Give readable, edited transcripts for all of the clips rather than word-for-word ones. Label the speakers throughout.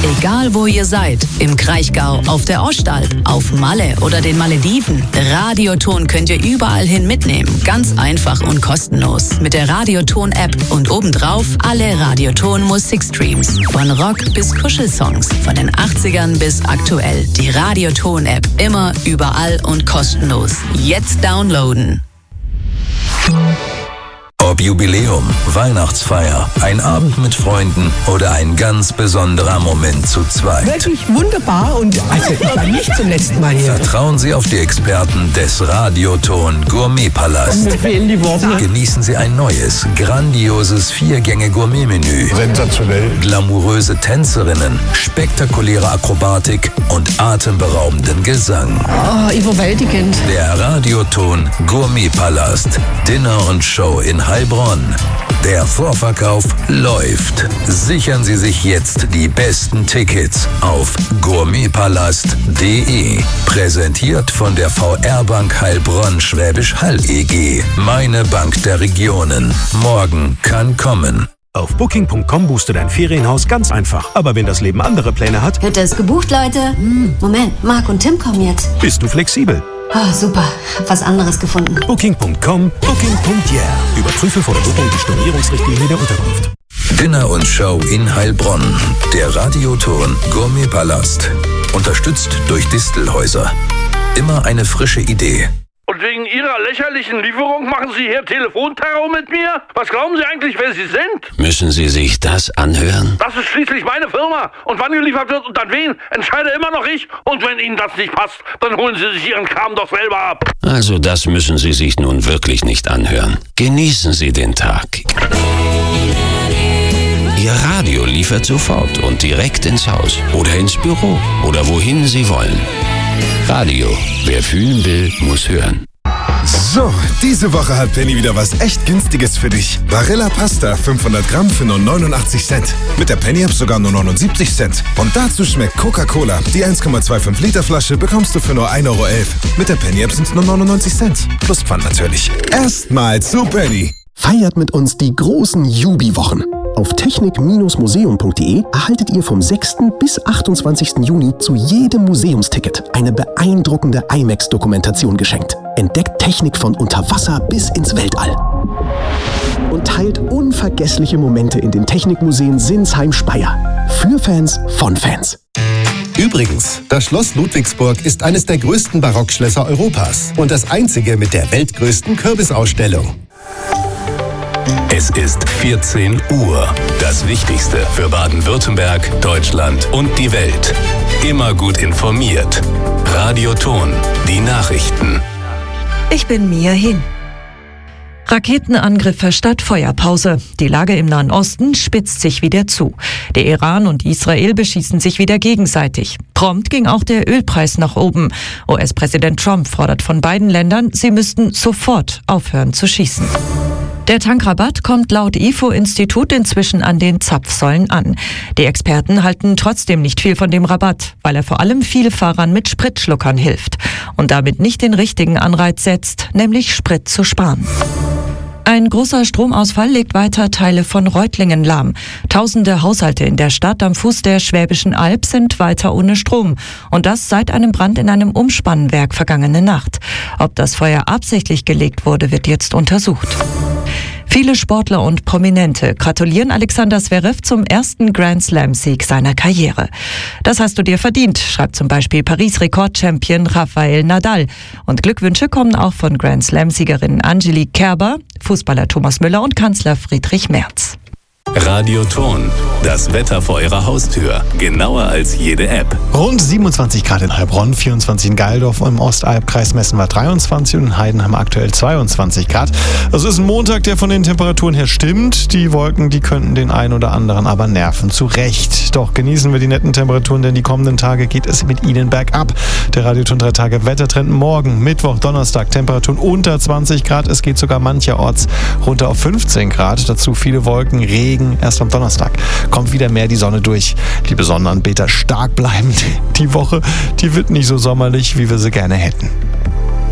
Speaker 1: Egal wo ihr seid, im Kraichgau, auf der Ostalb, auf Malle oder den Malediven, Radioton könnt ihr überall hin mitnehmen. Ganz einfach und kostenlos. Mit der Radioton-App und obendrauf alle Radioton-Musikstreams. Von Rock bis Kuschelsongs, von den 80ern bis aktuell. Die Radioton-App immer, überall und kostenlos. Jetzt downloaden.
Speaker 2: Ob Jubiläum, Weihnachtsfeier, ein Abend mit Freunden oder ein ganz besonderer Moment zu zweit.
Speaker 3: Wirklich wunderbar und also ich war nicht zum letzten Mal hier.
Speaker 2: Vertrauen Sie auf die Experten des Radioton Gourmetpalast.
Speaker 3: Mir fehlen die Worte.
Speaker 2: Genießen Sie ein neues, grandioses 4-Gänge-Gourmet-Menü.
Speaker 4: Sensationell.
Speaker 2: Glamouröse Tänzerinnen, spektakuläre Akrobatik und atemberaubenden Gesang.
Speaker 3: Oh, überwältigend.
Speaker 2: Der Radioton Gourmetpalast. Dinner und Show in Heilbronn. Der Vorverkauf läuft. Sichern Sie sich jetzt die besten Tickets auf gourmetpalast.de. Präsentiert von der VR-Bank Heilbronn Schwäbisch Hall EG. Meine Bank der Regionen. Morgen kann kommen.
Speaker 5: Auf Booking.com buchst du dein Ferienhaus ganz einfach. Aber wenn das Leben andere Pläne hat,
Speaker 6: Hütte ist gebucht, Leute. Moment, Marc und Tim kommen jetzt.
Speaker 5: bist du flexibel.
Speaker 6: Oh, super. Hab was anderes gefunden.
Speaker 5: Booking.com, Booking.yeah. Überprüfe vor der Buchung die Stornierungsrichtlinie der Unterkunft.
Speaker 2: Dinner und Show in Heilbronn. Der Radioton Gourmetpalast. Unterstützt durch Distelhäuser. Immer eine frische Idee.
Speaker 7: Und wegen Ihrer lächerlichen Lieferung machen Sie hier Telefonterror mit mir? Was glauben Sie eigentlich, wer Sie sind?
Speaker 8: Müssen Sie sich das anhören?
Speaker 7: Das ist schließlich meine Firma. Und wann geliefert wird und an wen, entscheide immer noch ich. Und wenn Ihnen das nicht passt, dann holen Sie sich Ihren Kram doch selber ab.
Speaker 8: Also das müssen Sie sich nun wirklich nicht anhören. Genießen Sie den Tag. Ihr Radio liefert sofort und direkt ins Haus oder ins Büro oder wohin Sie wollen. Radio. Wer fühlen will, muss hören.
Speaker 4: So, diese Woche hat Penny wieder was echt Günstiges für dich. Barilla Pasta 500 Gramm für nur 89 Cent. Mit der Penny-App sogar nur 79 Cent. Und dazu schmeckt Coca-Cola. Die 1,25 Liter Flasche bekommst du für nur 1,11 Euro. Mit der Penny-App sind es nur 99 Cent. Plus Pfand natürlich. Erstmal zu Penny.
Speaker 9: Feiert mit uns die großen Jubi-Wochen. Auf technik-museum.de erhaltet ihr vom 6. bis 28. Juni zu jedem Museumsticket eine beeindruckende IMAX-Dokumentation geschenkt. Entdeckt Technik von unter Wasser bis ins Weltall. Und teilt unvergessliche Momente in den Technikmuseen Sinsheim-Speyer. Für Fans von Fans.
Speaker 10: Übrigens, das Schloss Ludwigsburg ist eines der größten Barockschlösser Europas und das einzige mit der weltgrößten Kürbisausstellung.
Speaker 2: Es ist 14 Uhr. Das Wichtigste für Baden-Württemberg, Deutschland und die Welt. Immer gut informiert. Radioton. Die Nachrichten.
Speaker 11: Ich bin Mia Hin. Raketenangriffe statt Feuerpause. Die Lage im Nahen Osten spitzt sich wieder zu. Der Iran und Israel beschießen sich wieder gegenseitig. Prompt ging auch der Ölpreis nach oben. US-Präsident Trump fordert von beiden Ländern, sie müssten sofort aufhören zu schießen. Der Tankrabatt kommt laut IFO-Institut inzwischen an den Zapfsäulen an. Die Experten halten trotzdem nicht viel von dem Rabatt, weil er vor allem Vielfahrern mit Spritschluckern hilft und damit nicht den richtigen Anreiz setzt, nämlich Sprit zu sparen. Ein großer Stromausfall legt weiter Teile von Reutlingen lahm. Tausende Haushalte in der Stadt am Fuß der Schwäbischen Alb sind weiter ohne Strom. Und das seit einem Brand in einem Umspannwerk vergangene Nacht. Ob das Feuer absichtlich gelegt wurde, wird jetzt untersucht. Viele Sportler und Prominente gratulieren Alexander Zverev zum ersten Grand-Slam-Sieg seiner Karriere. Das hast du dir verdient, schreibt zum Beispiel Paris-Rekord-Champion Rafael Nadal. Und Glückwünsche kommen auch von Grand-Slam-Siegerin Angelique Kerber, Fußballer Thomas Müller und Kanzler Friedrich Merz.
Speaker 2: Radioton. Das Wetter vor Ihrer Haustür. Genauer als jede App.
Speaker 12: Rund 27 Grad in Heilbronn, 24 in Geildorf, im Ostalbkreis messen wir 23 und in Heidenheim aktuell 22 Grad. Das ist ein Montag, der von den Temperaturen her stimmt. Die Wolken, die könnten den einen oder anderen aber nerven. Zu Recht. Doch genießen wir die netten Temperaturen, denn die kommenden Tage geht es mit Ihnen bergab. Der Radioton 3 Tage Wettertrend morgen, Mittwoch, Donnerstag, Temperaturen unter 20 Grad. Es geht sogar mancherorts runter auf 15 Grad. Dazu viele Wolken, Regen. Erst am Donnerstag kommt wieder mehr die Sonne durch. Liebe Sonnenanbeter, stark bleiben. Die Woche, die wird nicht so sommerlich, wie wir sie gerne hätten.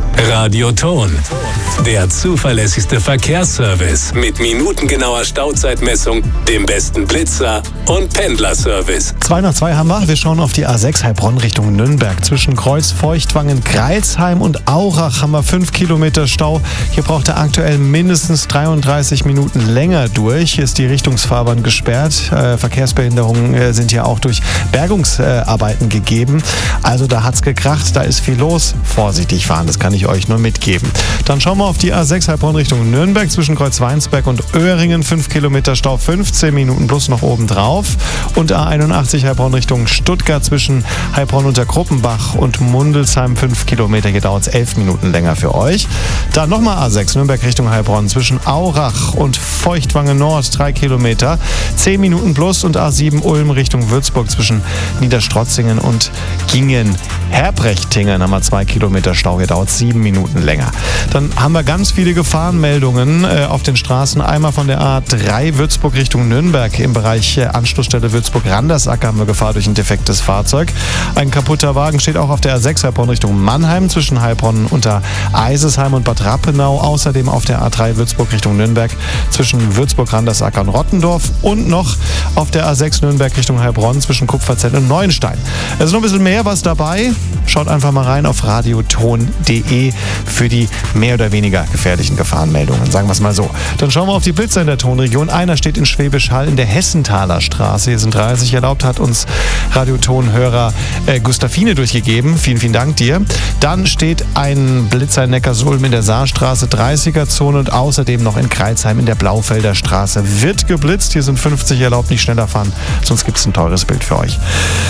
Speaker 2: Radioton. Der zuverlässigste Verkehrsservice mit minutengenauer Stauzeitmessung, dem besten Blitzer und Pendlerservice.
Speaker 12: 2 nach 2 haben wir. Wir schauen auf die A6 Heilbronn Richtung Nürnberg. Zwischen Kreuz, Feuchtwangen, Greilsheim und Aurach haben wir 5 Kilometer Stau. Hier braucht er aktuell mindestens 33 Minuten länger durch. Hier ist die Richtungsfahrbahn gesperrt. Verkehrsbehinderungen sind hier auch durch Bergungsarbeiten gegeben. Also da hat's gekracht, da ist viel los. Vorsichtig fahren, das kann ich euch nur mitgeben. Dann schauen wir auf die A6 Heilbronn Richtung Nürnberg. Zwischen Kreuzweinsberg und Öhringen 5 Kilometer Stau, 15 Minuten plus noch oben drauf. Und A81 Heilbronn Richtung Stuttgart zwischen Heilbronn unter Kruppenbach und Mundelsheim 5 Kilometer. Hier dauert es 11 Minuten länger für euch. Dann nochmal A6 Nürnberg Richtung Heilbronn zwischen Aurach und Feuchtwangen Nord 3 Kilometer, 10 Minuten plus. Und A7 Ulm Richtung Würzburg zwischen Niederstrotzingen und Gingen. Herbrechtingern haben wir 2 Kilometer Stau. Hier dauert es 7 Minuten länger. Dann haben wir ganz viele Gefahrenmeldungen auf den Straßen. Einmal von der A3 Würzburg Richtung Nürnberg. Im Bereich Anschlussstelle Würzburg-Randersacker haben wir Gefahr durch ein defektes Fahrzeug. Ein kaputter Wagen steht auch auf der A6 Heilbronn Richtung Mannheim zwischen Heilbronn unter Eisesheim und Bad Rappenau. Außerdem auf der A3 Würzburg Richtung Nürnberg zwischen Würzburg-Randersacker und Rottendorf. Und noch auf der A6 Nürnberg Richtung Heilbronn zwischen Kupferzell und Neuenstein. Es ist noch ein bisschen mehr was dabei. Schaut einfach mal rein auf radioton.de für die mehr oder weniger gefährlichen Gefahrenmeldungen. Sagen wir es mal so. Dann schauen wir auf die Blitzer in der Tonregion. Einer steht in Schwäbisch Hall in der Hessenthaler Straße. Hier sind 30 erlaubt, hat uns Radioton-Hörer Gustafine durchgegeben. Vielen, vielen Dank dir. Dann steht ein Blitzer in Neckarsulm in der Saarstraße, 30er-Zone und außerdem noch in Kreilsheim in der Blaufelder Straße. Wird geblitzt. Hier sind 50 erlaubt, nicht schneller fahren, sonst gibt es ein teures Bild für euch.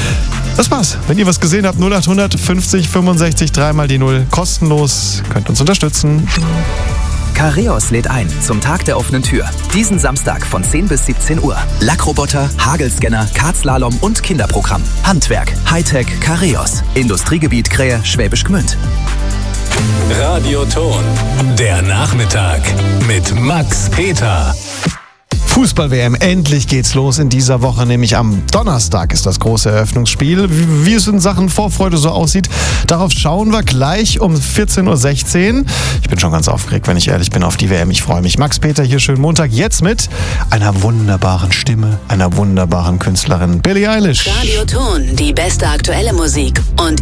Speaker 12: Das war's. Wenn ihr was gesehen habt, 0800 50 65 3 mal die 0. Kostenlos. Könnt uns unterstützen.
Speaker 13: Careos lädt ein zum Tag der offenen Tür. Diesen Samstag von 10 bis 17 Uhr. Lackroboter, Hagelscanner, Kartslalom und Kinderprogramm. Handwerk, Hightech, Careos. Industriegebiet Krähe, Schwäbisch Gmünd.
Speaker 2: Radioton. Der Nachmittag mit Max Peter.
Speaker 12: Fußball-WM, endlich geht's los in dieser Woche, nämlich am Donnerstag ist das große Eröffnungsspiel. Wie es in Sachen Vorfreude so aussieht, darauf schauen wir gleich um 14.16 Uhr. Ich bin schon ganz aufgeregt, wenn ich ehrlich bin, auf die WM. Ich freue mich. Max Peter hier, schönen Montag, jetzt mit einer wunderbaren Stimme, einer wunderbaren Künstlerin, Billie Eilish.
Speaker 1: Radioton, die beste aktuelle Musik und